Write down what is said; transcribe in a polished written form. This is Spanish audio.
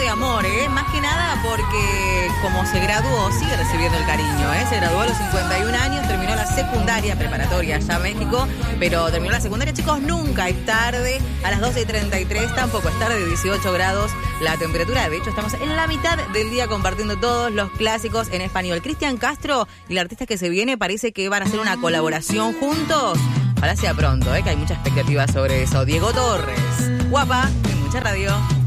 amor, más que nada porque como se graduó, sigue recibiendo el cariño, se graduó a los 51 años, terminó la secundaria, preparatoria allá en México, pero terminó la secundaria, chicos, nunca es tarde, a las 12:33, tampoco es tarde, 18 grados la temperatura, de hecho estamos en la mitad del día compartiendo todos los clásicos en español. Cristian Castro y la artista que se viene parece que van a hacer una colaboración juntos, ojalá sea pronto, que hay mucha expectativa sobre eso. Diego Torres, guapa, y mucha radio.